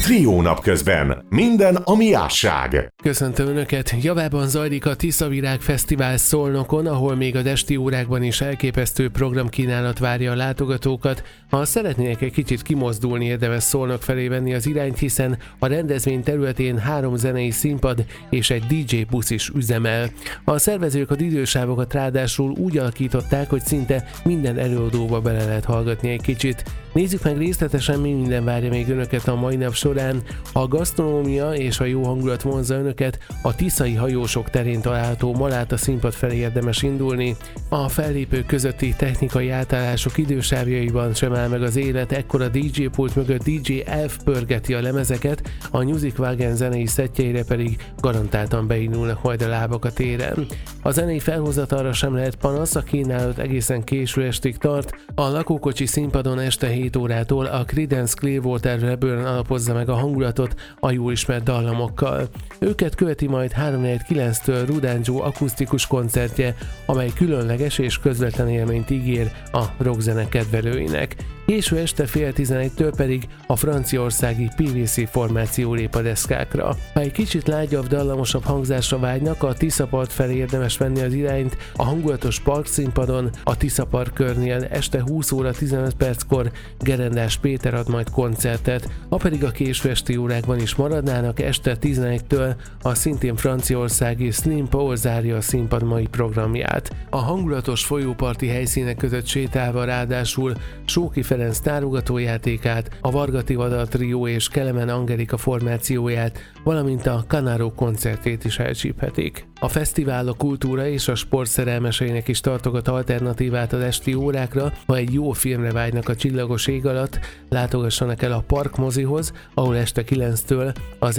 Trió napközben. Minden, ami jásság. Köszöntöm Önöket! Javában zajlik a Tiszavirág Fesztivál Szolnokon, ahol még a esti órákban is elképesztő programkínálat várja a látogatókat. Ha szeretnének egy kicsit kimozdulni, érdemes Szolnok felé venni az irányt, hiszen a rendezvény területén 3 zenei színpad és egy DJ busz is üzemel. A szervezők az idősávokat ráadásul úgy alakították, hogy szinte minden előadóba bele lehet hallgatni egy kicsit. Nézzük meg részletesen, mi minden várja még Önöket a mai nap során. A gasztronómia és a jó hangulat vonzza Önöket, a Tiszai Hajósok terén található Maláta színpad felé érdemes indulni. A fellépők közötti technikai átállások idősávjaiban sem áll meg az élet, ekkor a DJ pult mögött DJ Elf pörgeti a lemezeket, a Music Wagon zenei szettjeire pedig garantáltan beindulnak majd a lábak a téren. A zenei felhozatalra sem lehet panasz, a kínálat egészen késő estig tart, a lakókocsi színpadon este 7 órától a Creedence Clearwater Reburn alapozza meg a hangulatot a jól ismert dallamokkal. Őket követi majd 3-9-től Rudán Joe akusztikus koncertje, amely különleges és közvetlen élményt ígér a rockzene kedvelőinek. Késő este 10:30-től pedig a franciaországi PVC formáció lép a deszkákra. Ha egy kicsit lágyabb, dallamosabb hangzásra vágynak, a Tiszapart felé érdemes venni az irányt, a hangulatos Park színpadon, a Tiszapart körnél este 20 óra 15 perckor Gerendás Péter ad majd koncertet, ha pedig a késő esti órákban is maradnának, este 11-től a szintén franciaországi Slim Paul zárja a színpad mai programját. A hangulatos folyóparti helyszínek között sétálva ráadásul Sóki Ferenc tárogatójátékát, a Varga Tivadar trió és Kelemen Angelika formációját, valamint a Canaro koncertét is elcsíphetik. A fesztivál a kultúra és a sport szerelmeseinek is tartogat alternatívát az esti órákra, ha egy jó filmre vágynak a csillagos ég alatt, látogassanak el a Park mozihoz, ahol este 9-től az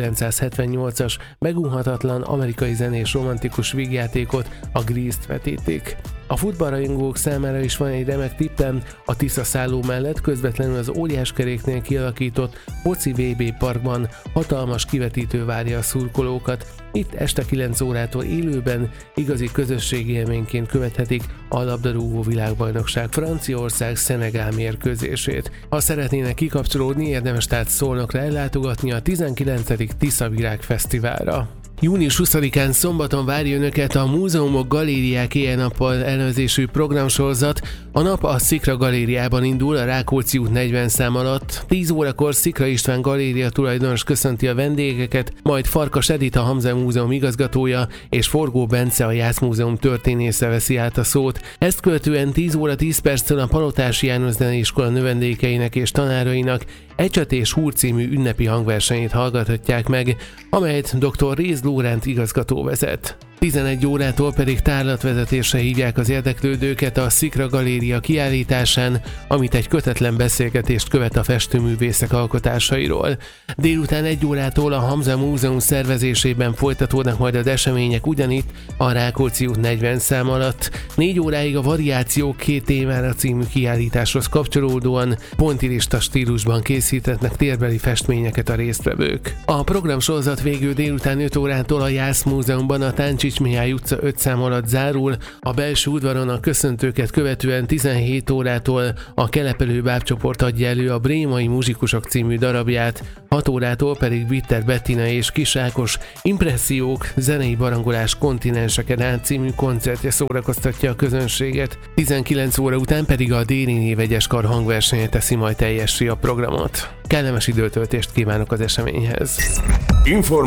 1978-as megunhatatlan amerikai zenés romantikus vígjátékot, a Grease-t vetítik. A futballrajongók számára is van egy remek tippem, a Tisza szálló mellett közvetlenül az óriáskeréknél kialakított foci VB parkban hatalmas kivetítő várja a szurkolókat. Itt este 9 órától élőben igazi közösségi élményként követhetik a labdarúgó világbajnokság Franciaország-Szenegál mérkőzését. Ha szeretnének kikapcsolódni, érdemes tehát Szolnokra ellátogatni a 19. Tiszavirág Fesztiválra. Június 20-án szombaton várja Önöket a Múzeumok Galériák éjjel-nappal elnevezésű programsorozat. A nap a Szikra Galériában indul, a Rákóczi út 40 szám alatt. 10 órakor Szikra István galéria tulajdonos köszönti a vendégeket, majd Farkas Edith a Hamza Múzeum igazgatója és Forgó Bence a Jászmúzeum történésze veszi át a szót. Ezt követően 10 óra 10 perctől a Palotási János Zeneiskola növendékeinek és tanárainak Ecset és Húr című ünnepi hangversenyét hallgathatják meg, amelyet dr. Réz Lóránt igazgató vezet. 11 órától pedig tárlatvezetésre hívják az érdeklődőket a Szikra Galéria kiállításán, amit egy kötetlen beszélgetést követ a festőművészek alkotásairól. Délután 1 órától a Hamza Múzeum szervezésében folytatódnak majd az események ugyanitt a Rákóczi út 40 szám alatt. 4 óráig a Variációk 2 témára című kiállításhoz kapcsolódóan pontilista stílusban készítetnek térbeli festményeket a résztvevők. A programsorozat végül délután 5 órától a Jászmúzeumban a Táncsics Mihály utca 5 szám alatt zárul, a belső udvaron a köszöntőket követően 17 órától a Kelepelő bábcsoport adja elő a Brémai Muzsikusok című darabját, 6 órától pedig Bitter Bettina és Kis Ákos Impressziók, zenei barangolás kontinenseken át című koncertje szórakoztatja a közönséget. 19 óra után pedig a Déri névegyes kar hangversenye teszi majd teljessé a programot. Kellemes időtöltést kívánok az eseményhez!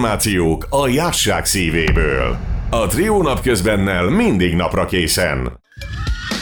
Információk a jásság szívéből. A Trió napközbennel mindig napra készen.